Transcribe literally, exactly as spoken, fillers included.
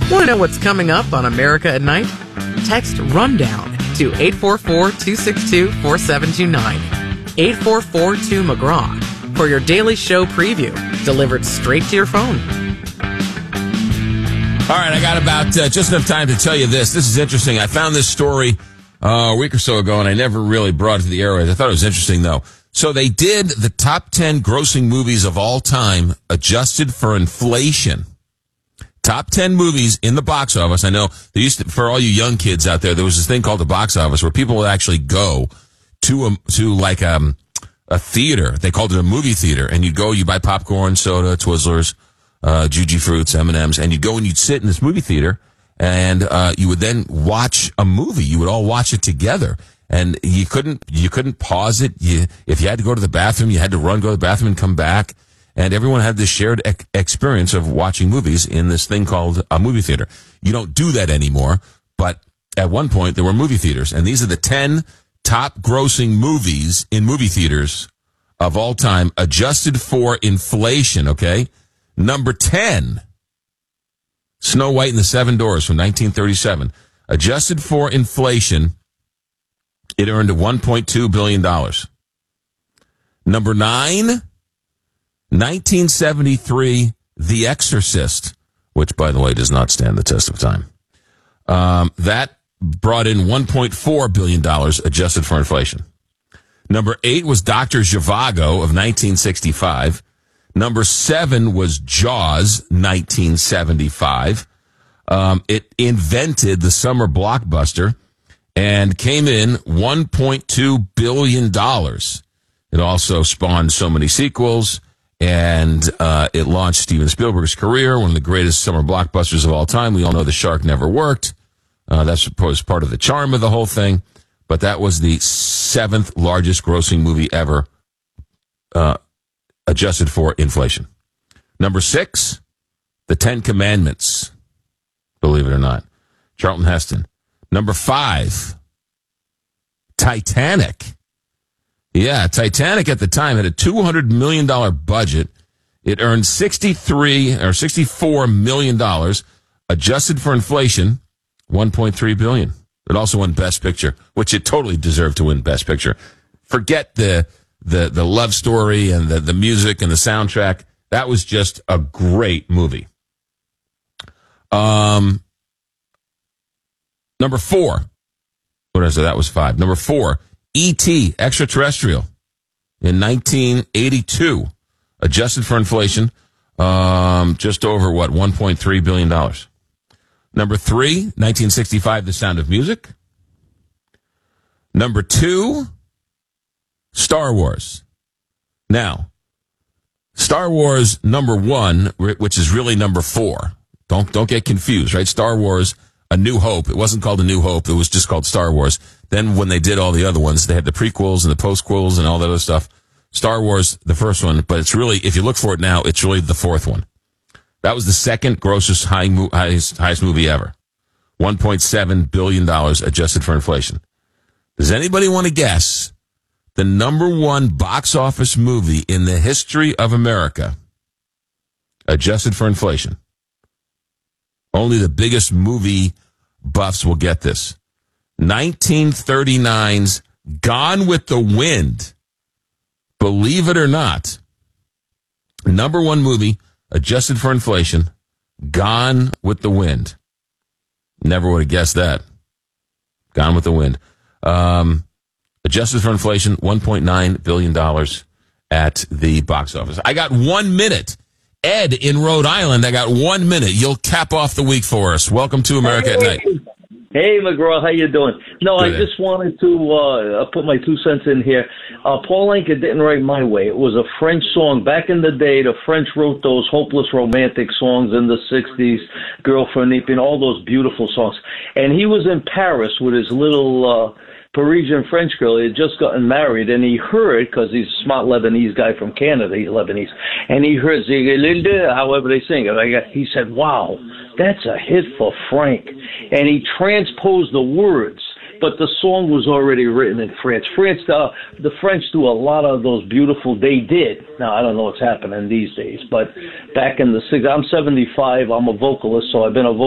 Want to know what's coming up on America at Night? Text RUNDOWN to eight four four, two six two, four seven two nine. eight four four two McGraw for your daily show preview, delivered straight to your phone. All right, I got about uh, just enough time to tell you this. This is interesting. I found this story uh, a week or so ago, and I never really brought it to the airwaves. I thought it was interesting, though. So they did the top ten grossing movies of all time, adjusted for inflation. Top ten movies in the box office. I know there used to, for all you young kids out there, there was this thing called the box office where people would actually go to a, to like um, a theater. They called it a movie theater, and you'd go, you buy popcorn, soda, Twizzlers, uh, Juji Fruits, M and M's, and you'd go and you'd sit in this movie theater, and uh, you would then watch a movie. You would all watch it together, and you couldn't you couldn't pause it. You, if you had to go to the bathroom, you had to run, go to the bathroom, and come back. And everyone had this shared ec- experience of watching movies in this thing called a movie theater. You don't do that anymore, but at one point there were movie theaters, and these are the ten top grossing movies in movie theaters of all time, adjusted for inflation, okay? Number ten, Snow White and the Seven Dwarfs from nineteen thirty-seven. Adjusted for inflation, it earned one point two billion dollars. Number nine, nineteen seventy-three, The Exorcist, which, by the way, does not stand the test of time. Um, that brought in one point four billion dollars adjusted for inflation. Number eight was Doctor Zhivago of nineteen sixty-five. Number seven was Jaws, nineteen seventy-five. Um, it invented the summer blockbuster and came in one point two billion dollars. It also spawned so many sequels, and uh, it launched Steven Spielberg's career, one of the greatest summer blockbusters of all time. We all know The Shark never worked. Uh, that's was part of the charm of the whole thing. But that was the seventh largest grossing movie ever, uh, adjusted for inflation. Number six, The Ten Commandments, believe it or not. Charlton Heston. Number five, Titanic. Yeah, Titanic at the time had a two hundred million dollars budget. It earned sixty-three or sixty-four million dollars, adjusted for inflation, one point three billion dollars. It also won Best Picture, which it totally deserved to win Best Picture. Forget the the the love story and the, the music and the soundtrack. That was just a great movie. Um, number four. What is it? That was five. Number four, E T, Extraterrestrial, in nineteen eighty-two, adjusted for inflation, um, just over, what, one point three billion dollars. Number three, nineteen sixty-five, The Sound of Music. Number two, Star Wars. Now, Star Wars number one, which is really number four. Don't don't get confused, right? Star Wars, A New Hope. It wasn't called A New Hope. It was just called Star Wars. Then when they did all the other ones, they had the prequels and the postquels and all that other stuff. Star Wars, the first one, but it's really, if you look for it now, it's really the fourth one. That was the second grossest high mo- highest, highest movie ever. one point seven billion dollars adjusted for inflation. Does anybody want to guess the number one box office movie in the history of America, adjusted for inflation? Only the biggest movie buffs will get this. nineteen thirty-nine's Gone with the Wind. Believe it or not, number one movie, adjusted for inflation, Gone with the Wind. Never would have guessed that. Gone with the Wind. Um, adjusted for inflation, one point nine billion dollars at the box office. I got one minute. Ed in Rhode Island, I got one minute. You'll cap off the week for us. Welcome to America at Night. Hey, McGraw, how you doing? No, Good. I just wanted to uh, put my two cents in here. Uh, Paul Anka didn't write My Way. It was a French song. Back in the day, the French wrote those hopeless romantic songs in the sixties, Girlfriend Weeping, all those beautiful songs. And he was in Paris with his little uh, Parisian French girl. He had just gotten married, and he heard, because he's a smart Lebanese guy from Canada, he's Lebanese, and he heard Zigalilde, however they sing it. He said, wow, that's a hit for Frank. And he transposed the words, but the song was already written in France. France, uh, the French do a lot of those beautiful, they did. Now, I don't know what's happening these days, but back in the sixties, I'm seventy-five, I'm a vocalist, so I've been a vocalist